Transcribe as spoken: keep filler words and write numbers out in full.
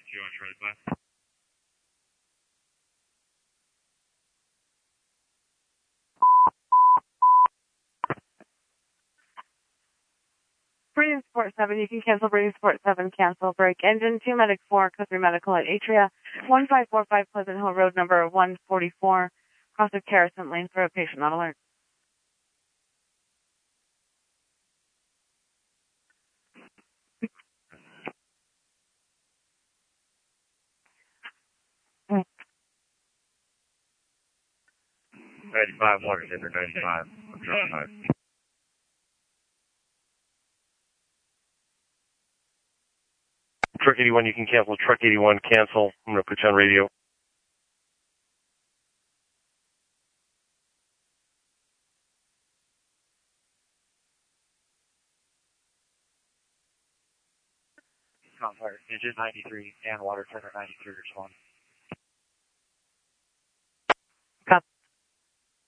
you want to try that? Braden Sport seven, you can cancel Braden Sport seven, cancel break engine, two Medic four, Country Medical at Atria, one five four five Pleasant Hill Road, number one forty-four, cross of Carrison Lane for a patient on alert. ninety-five, water center, ninety-five. Truck eighty-one, you can cancel. Truck eighty-one, cancel. I'm going to put you on radio. Compire, engine ninety-three and water center ninety-three, respond.